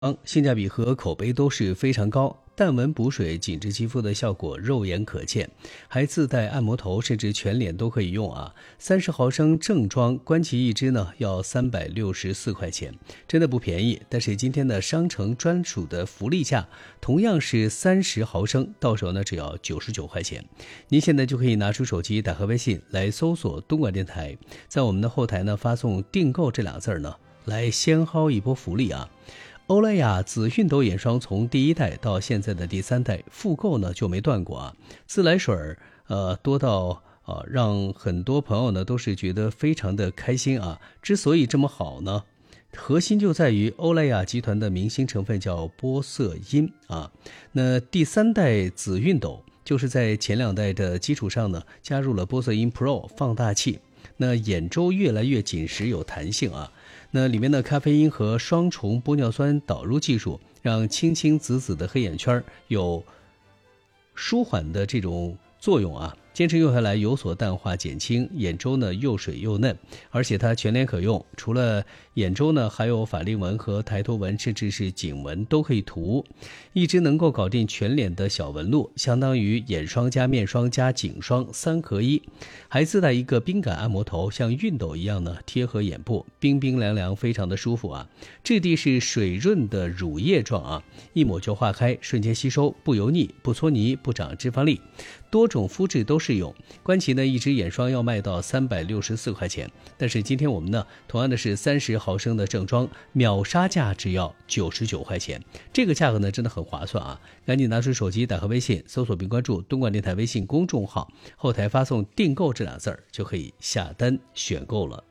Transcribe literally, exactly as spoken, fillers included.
性价比和口碑都是非常高，淡纹补水、紧致肌肤的效果肉眼可见，还自带按摩头，甚至全脸都可以用啊。三十毫升正装，观其一支呢要三百六十四块钱，真的不便宜。但是今天的商城专属的福利价，同样是三十毫升，到手呢只要九十九块钱。您现在就可以拿出手机，打开微信来搜索东莞电台，在我们的后台呢发送订购这两个字呢，来先薅一波福利啊。欧莱雅紫熨斗眼霜从第一代到现在的第三代，复购呢就没断过啊。自来水呃多到呃让很多朋友呢都是觉得非常的开心啊。之所以这么好呢，核心就在于欧莱雅集团的明星成分叫玻色因啊。那第三代紫熨斗就是在前两代的基础上呢，加入了玻色因 Pro 放大器，那眼周越来越紧实有弹性啊。那里面的咖啡因和双重玻尿酸导入技术，让青青紫紫的黑眼圈有舒缓的这种作用啊，坚持用下来有所淡化减轻，眼周呢又水又嫩，而且它全脸可用，除了眼周呢还有法令纹和抬头纹，甚至是颈纹都可以涂，一支能够搞定全脸的小纹路，相当于眼霜加面霜加颈霜三合一，还自带一个冰感按摩头，像熨斗一样呢贴合眼部，冰冰凉凉，非常的舒服啊。质地是水润的乳液状啊，一抹就化开，瞬间吸收，不油腻不搓泥不长脂肪粒，多种肤质都适用。观其呢一支眼霜要卖到三百六十四块钱，但是今天我们呢同样的是三十毫升的正装，秒杀价只要九十九块钱，这个价格呢真的很划算啊！赶紧拿出手机，打开微信，搜索并关注东莞电台微信公众号，后台发送订购这俩字儿就可以下单选购了。